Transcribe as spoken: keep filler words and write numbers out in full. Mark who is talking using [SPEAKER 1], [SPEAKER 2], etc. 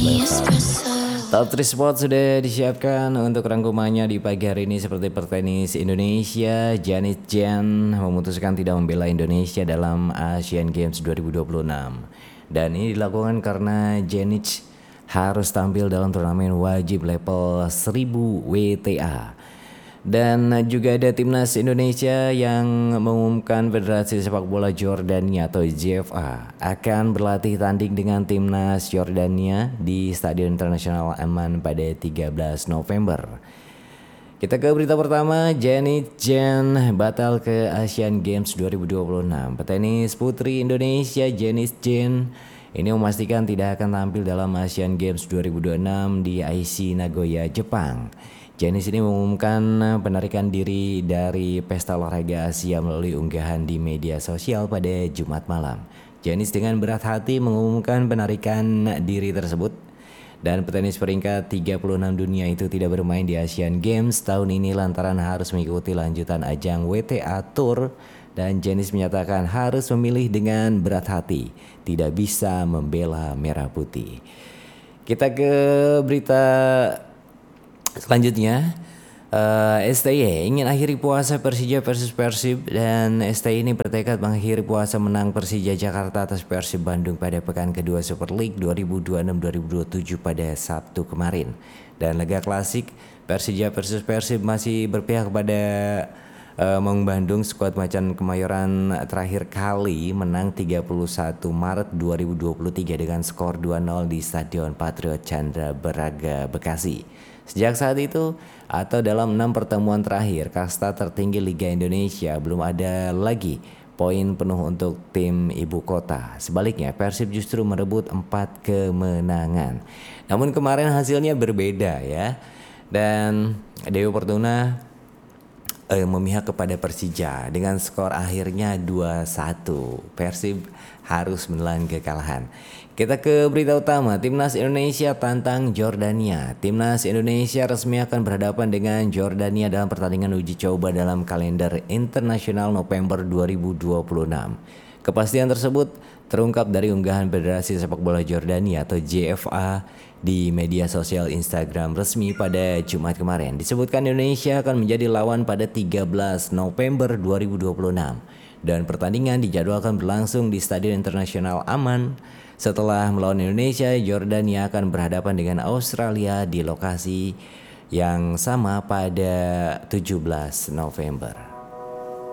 [SPEAKER 1] level. Top tiga spot sudah disiapkan untuk rangkumannya di pagi hari ini seperti petenis Indonesia. Janis Jen memutuskan tidak membela Indonesia dalam Asian Games dua ribu dua puluh enam. Dan ini dilakukan karena Janis harus tampil dalam turnamen wajib level seribu W T A. Dan juga ada timnas Indonesia yang mengumumkan Federasi Sepak Bola Jordania atau J F A akan berlatih tanding dengan timnas Jordania di Stadion Internasional Amman pada tiga belas November. Kita ke berita pertama, Janis Jen batal ke Asian Games dua ribu dua puluh enam. Petenis putri Indonesia Janis Jen ini memastikan tidak akan tampil dalam Asian Games dua ribu dua puluh enam di Aichi, Nagoya, Jepang. Janis ini mengumumkan penarikan diri dari Pesta Olahraga Asia melalui unggahan di media sosial pada Jumat malam. Janis dengan berat hati mengumumkan penarikan diri tersebut. Dan petenis peringkat tiga puluh enam dunia itu tidak bermain di Asian Games tahun ini lantaran harus mengikuti lanjutan ajang W T A Tour. Dan Janis menyatakan harus memilih dengan berat hati, tidak bisa membela merah putih. Kita ke berita selanjutnya, uh, S T Y ingin akhiri puasa Persija versus Persib, dan S T Y ini bertekad mengakhiri puasa menang Persija Jakarta atas Persib Bandung pada pekan kedua Super League dua ribu dua puluh enam dua ribu dua puluh tujuh pada Sabtu kemarin. Dan laga klasik Persija versus Persib masih berpihak kepada uh, Maung Bandung. Skuad Macan Kemayoran terakhir kali menang tiga puluh satu Maret dua ribu dua puluh tiga dengan skor dua nol di Stadion Patriot Candrabaraga, Bekasi. Sejak saat itu atau dalam enam pertemuan terakhir kasta tertinggi Liga Indonesia belum ada lagi poin penuh untuk tim ibu kota. Sebaliknya Persib justru merebut empat kemenangan. Namun kemarin hasilnya berbeda ya. Dan Dewa Fortuna eh, memihak kepada Persija dengan skor akhirnya dua satu. Persib harus menelan kekalahan. Kita ke berita utama, Timnas Indonesia tantang Jordania. Timnas Indonesia resmi akan berhadapan dengan Jordania dalam pertandingan uji coba dalam kalender internasional November dua ribu dua puluh enam. Kepastian tersebut terungkap dari unggahan Federasi Sepak Bola Jordania atau J F A di media sosial Instagram resmi pada Jumat kemarin. Disebutkan Indonesia akan menjadi lawan pada tiga belas November dua ribu dua puluh enam. Dan pertandingan dijadwalkan berlangsung di Stadion Internasional Amman. Setelah melawan Indonesia, Jordania akan berhadapan dengan Australia di lokasi yang sama pada tujuh belas November.